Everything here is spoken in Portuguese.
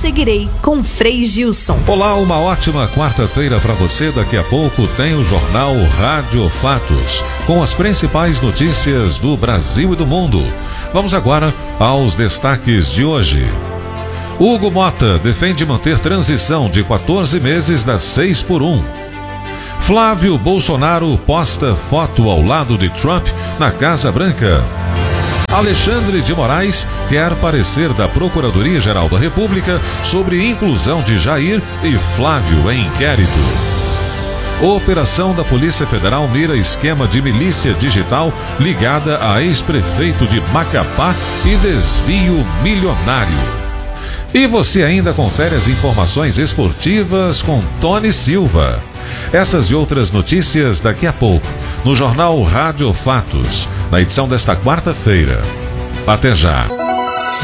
seguirei com Frei Gilson. Olá, uma ótima quarta-feira para você. Daqui a pouco tem o Jornal Rádio Fatos, com as principais notícias do Brasil e do mundo. Vamos agora aos destaques de hoje. Hugo Mota defende manter transição de 14 meses das 6x1. Flávio Bolsonaro posta foto ao lado de Trump na Casa Branca. Alexandre de Moraes quer parecer da Procuradoria-Geral da República sobre inclusão de Jair e Flávio em inquérito. Operação da Polícia Federal mira esquema de milícia digital ligada a ex-prefeito de Macapá e desvio milionário. E você ainda confere as informações esportivas com Tony Silva. Essas e outras notícias daqui a pouco, no Jornal Rádio Fatos, na edição desta quarta-feira. Até já!